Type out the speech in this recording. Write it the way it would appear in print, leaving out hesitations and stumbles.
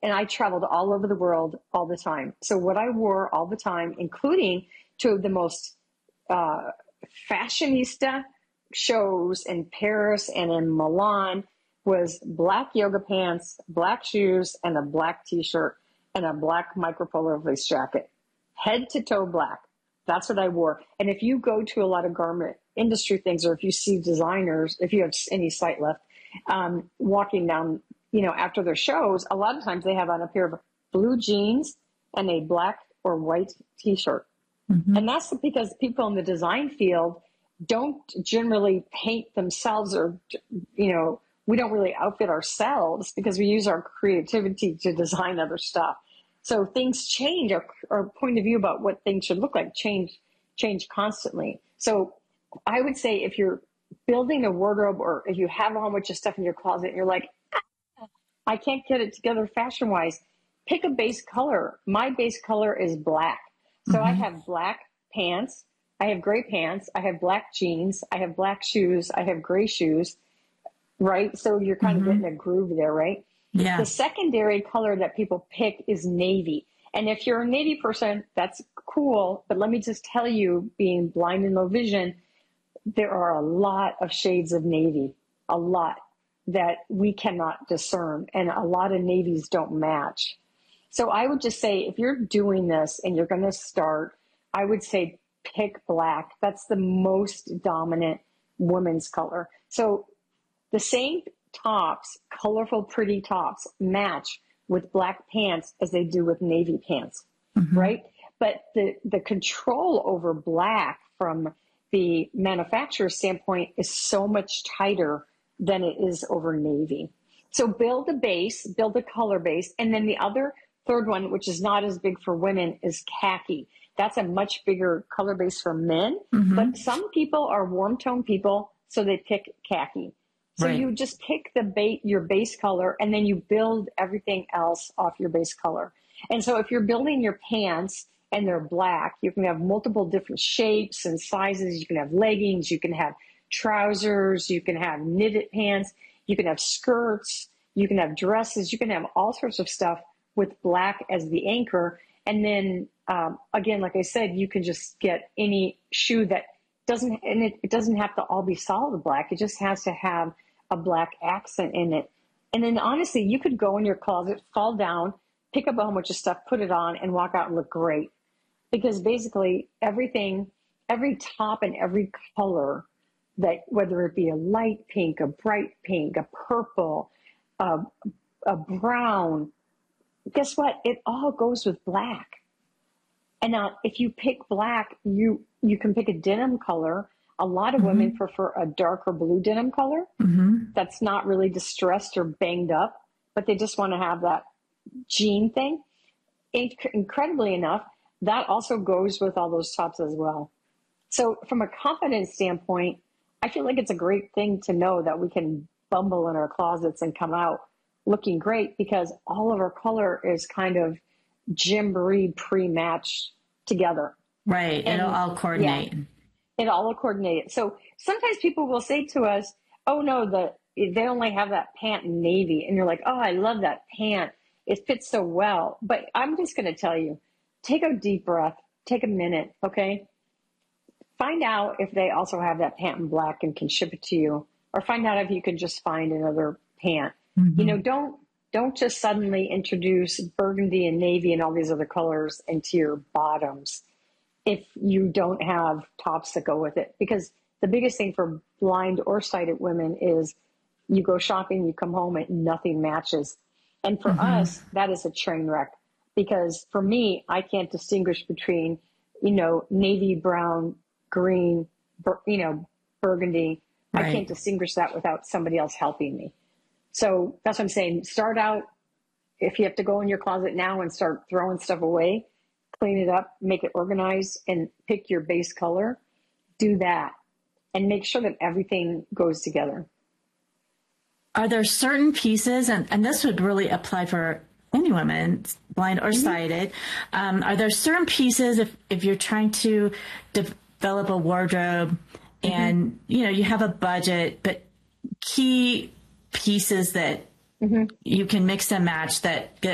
and I traveled all over the world all the time. So what I wore all the time, including to the most fashionista shows in Paris and in Milan, was black yoga pants, black shoes, and a black t-shirt and a black micropolar lace jacket. Head to toe black. That's what I wore. And if you go to a lot of garment industry things, or if you see designers, if you have any sight left, walking down, after their shows, a lot of times they have on a pair of blue jeans and a black or white t-shirt. Mm-hmm. And that's because people in the design field don't generally paint themselves, or, we don't really outfit ourselves because we use our creativity to design other stuff. So things change. Our point of view about what things should look like change constantly. So I would say if you're building a wardrobe, or if you have a whole bunch of stuff in your closet and you're like, I can't get it together fashion wise, pick a base color. My base color is black. So I have black pants. I have gray pants. I have black jeans. I have black shoes. I have gray shoes. Right. So you're kind of getting a groove there, right? Yeah. The secondary color that people pick is navy. And if you're a navy person, that's cool. But let me just tell you, being blind and low vision, there are a lot of shades of navy, a lot that we cannot discern. And a lot of navies don't match. So I would just say, if you're doing this and you're going to start, I would say pick black. That's the most dominant women's color. So the same tops, colorful, pretty tops, match with black pants as they do with navy pants, right? But the control over black from the manufacturer's standpoint is so much tighter than it is over navy. So build a base, build a color base. And then the third one, which is not as big for women, is khaki. That's a much bigger color base for men. But some people are warm tone people, so they pick khaki. So you just pick your base color, and then you build everything else off your base color. And so if you're building your pants and they're black, you can have multiple different shapes and sizes. You can have leggings, you can have trousers, you can have knitted pants, you can have skirts, you can have dresses, you can have all sorts of stuff with black as the anchor. And then again, like I said, you can just get any shoe that it doesn't have to all be solid black. It just has to have a black accent in it. And then honestly, you could go in your closet, fall down, pick up a whole bunch of stuff, put it on, and walk out and look great. Because basically every top and every color, that whether it be a light pink, a bright pink, a purple, a brown, guess what? It all goes with black. And now if you pick black, you can pick a denim color. A lot of women prefer a darker blue denim color that's not really distressed or banged up, but they just want to have that jean thing. Incredibly enough, that also goes with all those tops as well. So from a confidence standpoint, I feel like it's a great thing to know that we can bumble in our closets and come out looking great, because all of our color is kind of gymboree pre-matched together. Right. It'll all coordinate. Yeah, it all coordinate. So sometimes people will say to us, oh no, they only have that pant in navy. And you're like, oh, I love that pant. It fits so well. But I'm just going to tell you, take a deep breath, take a minute. Okay. Find out if they also have that pant in black and can ship it to you, or find out if you can just find another pant. Don't just suddenly introduce burgundy and navy and all these other colors into your bottoms if you don't have tops that go with it. Because the biggest thing for blind or sighted women is you go shopping, you come home and nothing matches. And for us, that is a train wreck. Because for me, I can't distinguish between, navy, brown, green, burgundy. Right. I can't distinguish that without somebody else helping me. So that's what I'm saying. Start out, if you have to go in your closet now and start throwing stuff away, clean it up, make it organized, and pick your base color. Do that. And make sure that everything goes together. Are there certain pieces, and this would really apply for any women, blind or sighted, are there certain pieces if you're trying to develop a wardrobe and, you have a budget, but key pieces that you can mix and match that get